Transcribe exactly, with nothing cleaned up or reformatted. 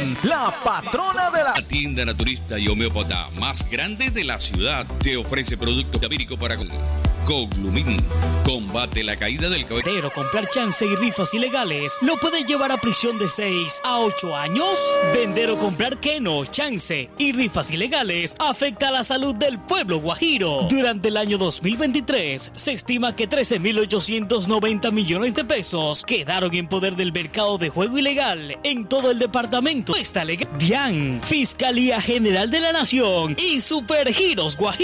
Dian, la patrona de la... La tienda naturista y homeópata más grande de la ciudad te ofrece productos cavírico para Coglumin. Combate la caída del cabello. Pero comprar chance y rifas ilegales lo puede llevar a prisión de seis a ocho años. Vender o comprar Keno, chance y rifas ilegales afecta a la salud del pueblo guajiro. Durante el año dos mil veintitrés se estima que trece mil ochocientos noventa millones de pesos quedaron en poder del mercado de juego ilegal en todo el departamento. Está legal. DIAN, Fiscalía General de la Nación y Supergiros Guajiro.